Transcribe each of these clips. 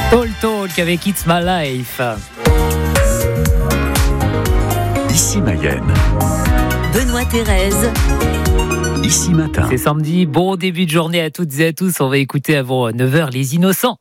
Talk avec It's My Life. Ici Mayenne. Benoît Thérèse. Ici Matin. C'est samedi, bon début de journée à toutes et à tous. On va écouter avant 9h Les Innocents.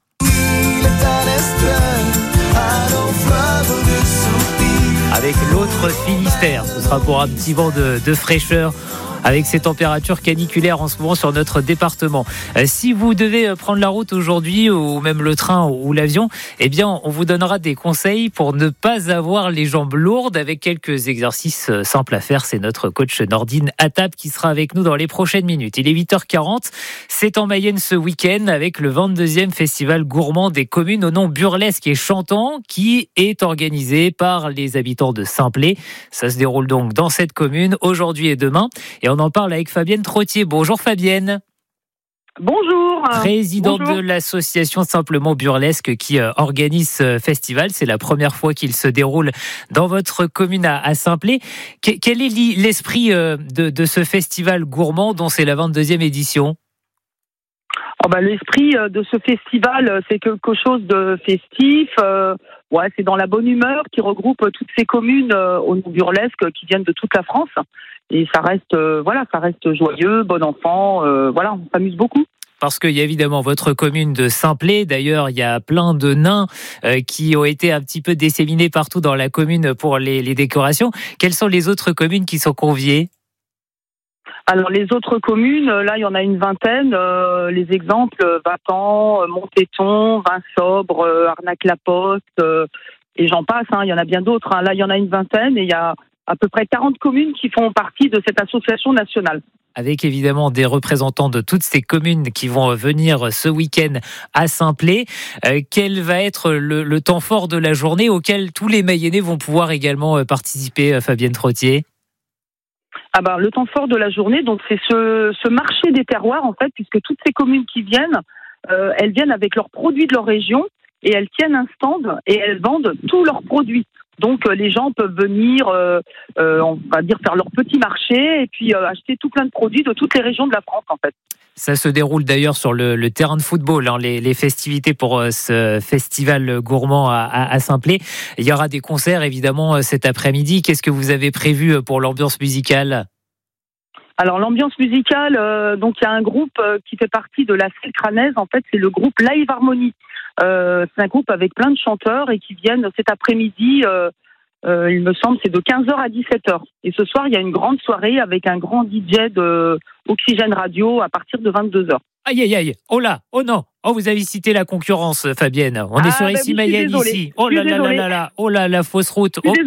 Avec l'autre Finistère, ce sera pour un petit vent de fraîcheur avec ces températures caniculaires en ce moment sur notre département. Si vous devez prendre la route aujourd'hui ou même le train ou l'avion, eh bien on vous donnera des conseils pour ne pas avoir les jambes lourdes avec quelques exercices simples à faire. C'est notre coach Nordine Attab qui sera avec nous dans les prochaines minutes. Il est 8h40, c'est en Mayenne ce week-end avec le 22e festival gourmand des communes au nom burlesque et chantant qui est organisé par les habitants de Saint-Plé. Ça se déroule donc dans cette commune aujourd'hui et demain. Et on en parle avec Fabienne Trottier. Bonjour Fabienne. Bonjour. Présidente de l'association Simplement Burlesque qui organise ce festival. C'est la première fois qu'il se déroule dans votre commune à Saint-Plé. Quel est l'esprit de ce festival gourmand dont c'est la 22e édition ? L'esprit de ce festival, c'est quelque chose de festif. C'est dans la bonne humeur qui regroupe toutes ces communes au nom burlesque qui viennent de toute la France. Et ça reste joyeux, bon enfant. On s'amuse beaucoup. Parce qu'il y a évidemment votre commune de Saint-Plé. D'ailleurs, il y a plein de nains qui ont été un petit peu disséminés partout dans la commune pour les décorations. Quelles sont les autres communes qui sont conviées ? Alors les autres communes, là il y en a une vingtaine. Les exemples, Vatan, Montéton, Vinsobre, Arnac-la-Poste, et j'en passe, il y en a bien d'autres. Là il y en a une vingtaine et il y a à peu près 40 communes qui font partie de cette association nationale. Avec évidemment des représentants de toutes ces communes qui vont venir ce week-end à Saint-Plé. Quel va être le temps fort de la journée auquel tous les Mayennais vont pouvoir également participer, Fabienne Trottier ? Le temps fort de la journée, donc c'est ce marché des terroirs en fait, puisque toutes ces communes qui viennent, elles viennent avec leurs produits de leur région et elles tiennent un stand et elles vendent tous leurs produits. Donc les gens peuvent venir, faire leur petit marché et puis acheter tout plein de produits de toutes les régions de la France en fait. Ça se déroule d'ailleurs sur le terrain de football, les festivités pour ce festival gourmand à Saint-Plé. Il y aura des concerts évidemment cet après-midi. Qu'est-ce que vous avez prévu pour l'ambiance musicale ? Alors l'ambiance musicale, donc il y a un groupe qui fait partie de la Selle Crânaise. En fait, c'est le groupe Live Harmonie. C'est un groupe avec plein de chanteurs et qui viennent cet après-midi. Il me semble, c'est de 15h à 17h. Et ce soir, il y a une grande soirée avec un grand DJ de Oxygène Radio à partir de 22h. Aïe, aïe, aïe. Oh là, oh non. Oh, vous avez cité la concurrence, Fabienne. On est sur Ici Mayenne ici. Oh là là là là là. Oh là, la fausse route. Hop.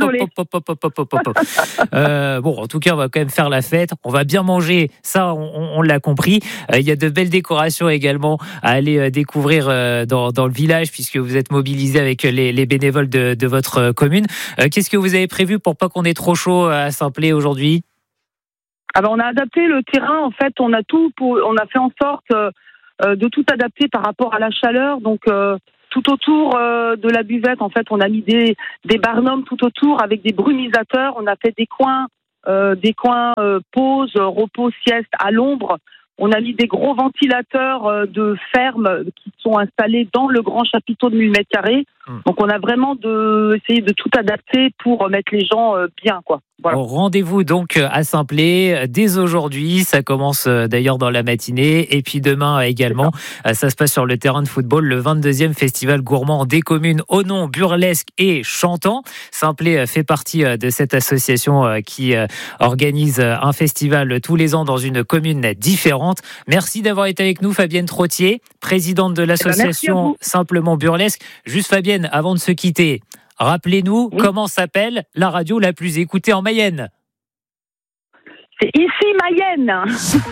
En tout cas, on va quand même faire la fête. On va bien manger. Ça, on l'a compris. Il y a de belles décorations également à aller découvrir dans le village puisque vous êtes mobilisés avec les bénévoles de votre commune. Qu'est-ce que vous avez prévu pour pas qu'on ait trop chaud à Saint-Plé aujourd'hui ? On a adapté le terrain. En fait, on a fait en sorte de tout adapter par rapport à la chaleur. Donc, tout autour de la buvette, en fait, on a mis des barnums tout autour avec des brumisateurs. On a fait des coins pause, repos, sieste à l'ombre. On a mis des gros ventilateurs de ferme qui sont installés dans le grand chapiteau de 1000 m². Donc, on a vraiment essayé de tout adapter pour mettre les gens bien, quoi. Voilà. Rendez-vous donc à Saint-Plé dès aujourd'hui. Ça commence d'ailleurs dans la matinée. Et puis demain également, ça se passe sur le terrain de football, le 22e festival gourmand des communes au nom burlesque et chantant. Saint-Plé fait partie de cette association qui organise un festival tous les ans dans une commune différente. Merci d'avoir été avec nous, Fabienne Trottier, présidente de l'association Simplement Burlesque. Juste Fabienne, avant de se quitter, rappelez-nous comment s'appelle la radio la plus écoutée en Mayenne. C'est Ici Mayenne.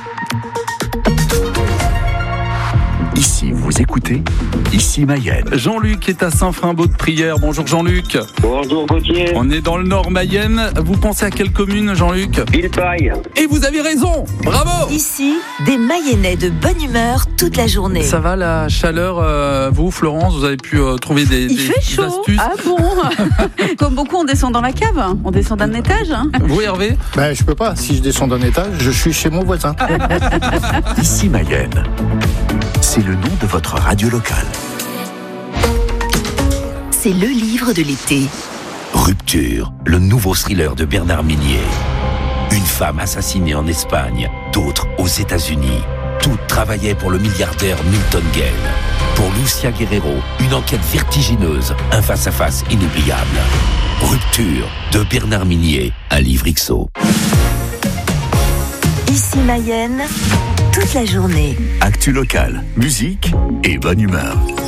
Ici, vous écoutez Ici Mayenne. Jean-Luc est à Saint-Frimbault-de-Prière. Bonjour Jean-Luc. Bonjour Gauthier. On est dans le Nord Mayenne. Vous pensez à quelle commune, Jean-Luc ? Villeparisis. Et vous avez raison. Bravo. Ici, des Mayennais de bonne humeur toute la journée. Ça va la chaleur vous, Florence, vous avez pu trouver des fait chaud. astuces. Ah bon. Comme beaucoup, on descend dans la cave. On descend d'un étage. Vous, Hervé ? Je peux pas. Si je descends d'un étage, je suis chez mon voisin. Ici Mayenne. C'est le nom de votre radio locale. c'est le livre de l'été. Rupture, le nouveau thriller de Bernard Minier. Une femme assassinée en Espagne, d'autres aux États-Unis. Toutes travaillaient pour le milliardaire Milton Gale. Pour Lucia Guerrero, une enquête vertigineuse, un face-à-face inoubliable. Rupture de Bernard Minier, un livre XO. Ici Mayenne, toute la journée. Actu locale, musique et bonne humeur.